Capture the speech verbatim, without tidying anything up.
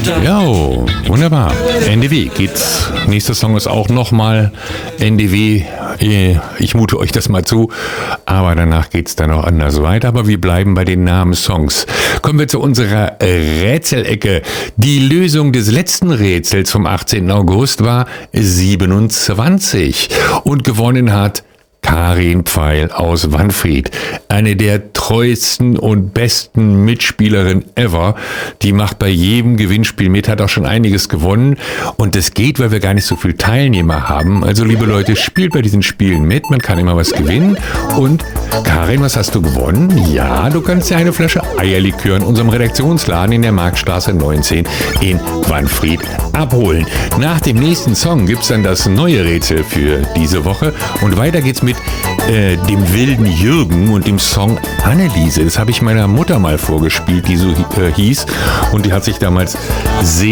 Ja, wunderbar. N D W geht's. Nächster Song ist auch nochmal N D W. Ich mute euch das mal zu. Aber danach geht's dann noch anders weiter. Aber wir bleiben bei den Namenssongs. Kommen wir zu unserer Rätselecke. Die Lösung des letzten Rätsels vom achtzehnten August war siebenundzwanzig. Und gewonnen hat Karin Pfeil aus Wanfried, eine der treuesten und besten Mitspielerinnen ever. Die macht bei jedem Gewinnspiel mit, hat auch schon einiges gewonnen. Und das geht, weil wir gar nicht so viele Teilnehmer haben. Also liebe Leute, spielt bei diesen Spielen mit. Man kann immer was gewinnen. Und Karin, was hast du gewonnen? Ja, du kannst ja eine Flasche Eierlikör in unserem Redaktionsladen in der Marktstraße neunzehn in Wanfried abholen. Nach dem nächsten Song gibt's dann das neue Rätsel für diese Woche. Und weiter geht's mit äh, dem wilden Jürgen und dem Song Anneliese. Das habe ich meiner Mutter mal vorgespielt, die so äh, hieß. Und die hat sich damals sehr